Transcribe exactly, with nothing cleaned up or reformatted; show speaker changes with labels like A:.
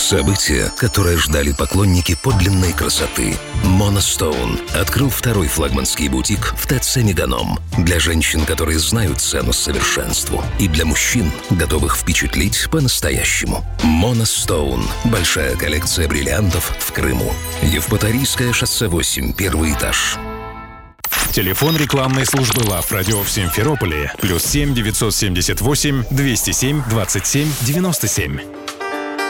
A: Событие, которое ждали поклонники подлинной красоты. Monostone открыл второй флагманский бутик в ТЦ «Меганом». Для женщин, которые знают цену совершенству. И для мужчин, готовых впечатлить по-настоящему. Monostone. Большая коллекция бриллиантов в Крыму. Евпаторийское шоссе восемь, первый этаж.
B: Телефон рекламной службы Love Radio в Симферополе. Плюс семь девятьсот семьдесят восемь двести семь двадцать семь девяносто семь.